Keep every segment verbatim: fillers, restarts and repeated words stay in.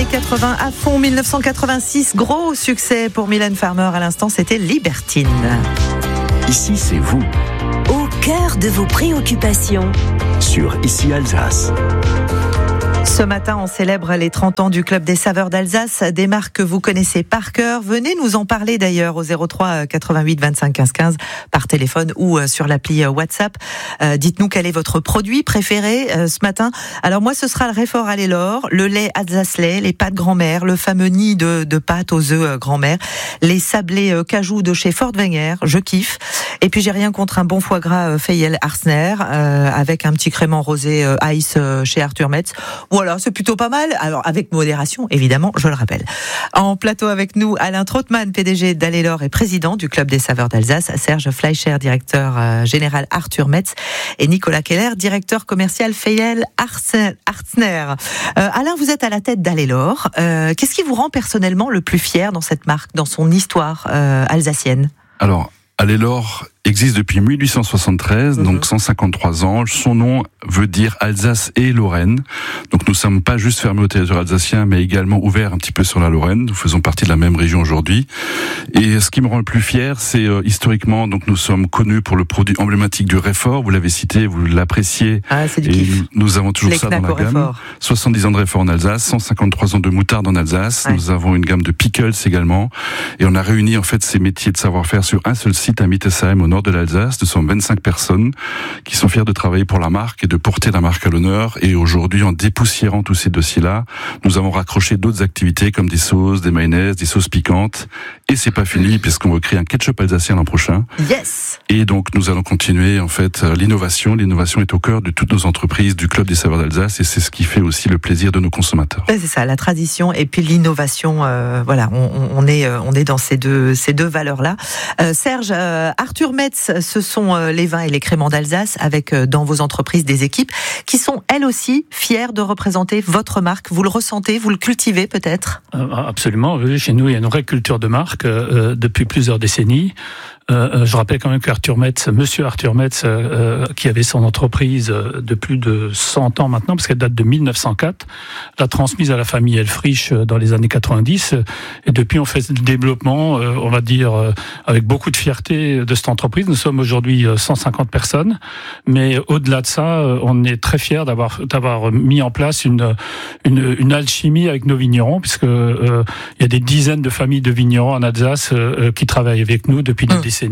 quatre-vingts à fond. Mille neuf cent quatre-vingt-six, gros succès pour Mylène Farmer. À l'instant, c'était Libertine. Ici, c'est vous. Au cœur de vos préoccupations. Sur Ici Alsace. Ce matin, on célèbre les trente ans du Club des Saveurs d'Alsace, des marques que vous connaissez par cœur. Venez nous en parler d'ailleurs au zéro trois quatre-vingt-huit vingt-cinq quinze quinze par téléphone ou sur l'appli WhatsApp. Euh, dites-nous quel est votre produit préféré euh, ce matin. Alors moi, ce sera le Réfort à l'Elor, le lait Alsace-lait, les pâtes grand-mère, le fameux nid de, de pâtes aux œufs euh, grand-mère, les sablés euh, cajou de chez Fort Wenger, je kiffe. Et puis j'ai rien contre un bon foie gras euh, Feyel Arsner euh, avec un petit crément rosé euh, ice euh, chez Arthur Metz. Voilà, c'est plutôt pas mal. Alors, avec modération, évidemment, je le rappelle. En plateau avec nous, Alain Trautmann, P D G d'Alelor et président du Club des Saveurs d'Alsace, Serge Fleischer, directeur euh, général Arthur Metz, et Nicolas Keller, directeur commercial Feyel Arsner. Euh, Alain, vous êtes à la tête d'Alelor. Euh, qu'est-ce qui vous rend personnellement le plus fier dans cette marque, dans son histoire euh, alsacienne ? Alors, Alelor existe depuis mille huit cent soixante-treize, mmh. donc cent cinquante-trois ans. Son nom veut dire Alsace et Lorraine. Donc nous ne sommes pas juste fermés au territoire alsacien, mais également ouverts un petit peu sur la Lorraine. Nous faisons partie de la même région aujourd'hui. Et ce qui me rend le plus fier, c'est euh, historiquement, donc nous sommes connus pour le produit emblématique du Réfort. Vous l'avez cité, vous l'appréciez. Ah, c'est du et kiff. Nous, nous avons toujours Les ça dans la gamme. Réfort. soixante-dix ans de Réfort en Alsace, cent cinquante-trois ans de moutarde en Alsace. Ouais. Nous avons une gamme de pickles également. Et on a réuni en fait ces métiers de savoir-faire sur un seul site à Mittesheim, au nord de l'Alsace. Nous sommes vingt-cinq personnes qui sont fiers de travailler pour la marque et de porter la marque à l'honneur. Et aujourd'hui, en dépoussiérant tous ces dossiers-là, nous avons raccroché d'autres activités comme des sauces, des mayonnaises, des sauces piquantes. Et c'est pas fini puisqu'on va créer un ketchup alsacien l'an prochain. Yes. Et donc, nous allons continuer en fait l'innovation. L'innovation est au cœur de toutes nos entreprises du Club des Saveurs d'Alsace et c'est ce qui fait aussi le plaisir de nos consommateurs. C'est ça, la tradition et puis l'innovation. Euh, voilà, on, on est on est dans ces deux ces deux valeurs-là. Euh, Serge, euh, Arthur Metz, ce sont les vins et les créments d'Alsace avec dans vos entreprises des équipes qui sont elles aussi fières de représenter votre marque. Vous le ressentez, vous le cultivez peut-être ? euh, Absolument. Chez nous, il y a une vraie culture de marque euh, depuis plusieurs décennies. Euh, je rappelle quand même qu'Arthur Metz, Monsieur Arthur Metz, euh, qui avait son entreprise de plus de cent ans maintenant, parce qu'elle date de mille neuf cent quatre, l'a transmise à la famille Elfrich dans les années quatre-vingt-dix. Et depuis, on fait le développement, euh, on va dire, euh, avec beaucoup de fierté de cette entreprise. Nous sommes aujourd'hui cent cinquante personnes, mais au-delà de ça, on est très fiers d'avoir d'avoir mis en place une une, une alchimie avec nos vignerons, puisque euh, il y a des dizaines de familles de vignerons en Alsace euh, qui travaillent avec nous depuis des mmh. décennies.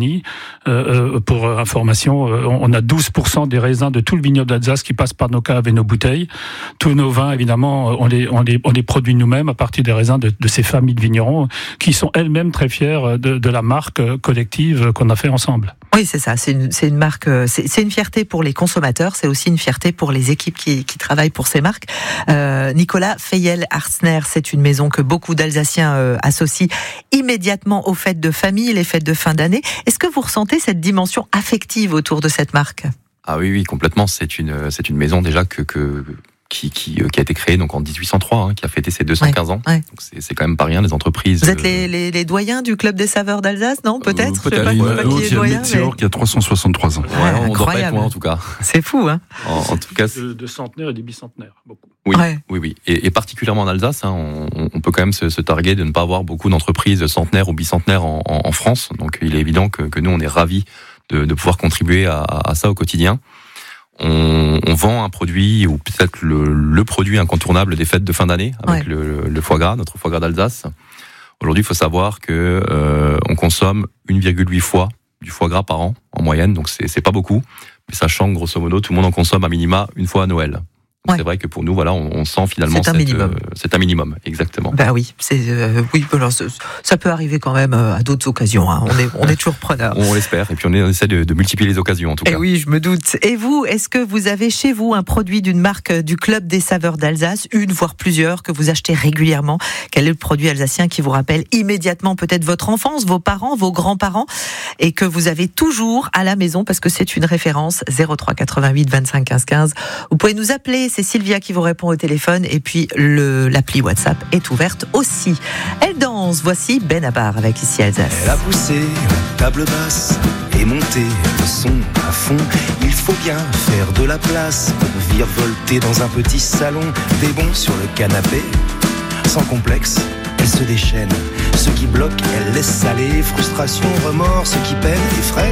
Euh, pour information, euh, on a douze pour cent des raisins de tout le vignoble d'Alsace qui passent par nos caves et nos bouteilles. Tous nos vins, évidemment, on les, on les, on les produit nous-mêmes à partir des raisins de, de ces familles de vignerons qui sont elles-mêmes très fières de, de la marque collective qu'on a fait ensemble. Oui, c'est ça. C'est une, c'est une marque. C'est, c'est une fierté pour les consommateurs. C'est aussi une fierté pour les équipes qui, qui travaillent pour ces marques. Euh, Nicolas Feyel Arsner, c'est une maison que beaucoup d'Alsaciens euh, associent immédiatement aux fêtes de famille, les fêtes de fin d'année. Est-ce que vous ressentez cette dimension affective autour de cette marque ? Ah oui, oui, complètement. C'est une, c'est une maison déjà que, que qui, qui, qui a été créée donc en dix-huit cent trois, hein, qui a fêté ses deux cent quinze ouais, ans. Ouais. Donc c'est, c'est quand même pas rien, les entreprises. Vous êtes les, les, les doyens du Club des Saveurs d'Alsace, non ? Peut-être. Euh, peut-être. Je sais pas, ouais, pas qui est doyen, mais... qui a trois cent soixante-trois ans. Ouais, ouais, on doit pas être loin en tout cas. C'est fou, hein. En, en tout cas, de, de centenaires et des bicentenaires, beaucoup. Oui, ouais. oui, oui. Et, et particulièrement en Alsace, hein, on, on peut quand même se, se targuer de ne pas avoir beaucoup d'entreprises centenaires ou bicentenaires en, en, en France. Donc il est évident que, que nous, on est ravis de, de pouvoir contribuer à, à ça au quotidien. On, on vend un produit, ou peut-être le, le produit incontournable des fêtes de fin d'année, avec ouais. le, le foie gras, notre foie gras d'Alsace. Aujourd'hui, il faut savoir que euh, on consomme une virgule huit fois du foie gras par an, en moyenne, donc c'est, c'est pas beaucoup. Mais sachant que, grosso modo, tout le monde en consomme à minima une fois à Noël. Ouais. C'est vrai que pour nous, voilà, on, on sent finalement c'est un cette, minimum. Euh, c'est un minimum, exactement. Ben oui, c'est euh, oui, alors, ça peut arriver quand même à d'autres occasions. Hein. On est, on est toujours preneur. On l'espère, et puis on, est, on essaie de, de multiplier les occasions en tout et cas. Oui, je me doute. Et vous, est-ce que vous avez chez vous un produit d'une marque du Club des Saveurs d'Alsace, une voire plusieurs que vous achetez régulièrement ? Quel est le produit alsacien qui vous rappelle immédiatement peut-être votre enfance, vos parents, vos grands-parents, et que vous avez toujours à la maison parce que c'est une référence ? Zéro trois quatre-vingt-huit vingt-cinq quinze quinze. Vous pouvez nous appeler. C'est Sylvia qui vous répond au téléphone et puis le, l'appli WhatsApp est ouverte aussi. Elle danse, voici Benabar avec Ici Alsace. Elle a poussé la table basse et monté le son à fond. Il faut bien faire de la place pour virevolter dans un petit salon. T'es bon sur le canapé, Sans complexe, elle se déchaîne. Ce qui bloque, elle laisse aller. Frustration, remords, ce qui peine, effraie.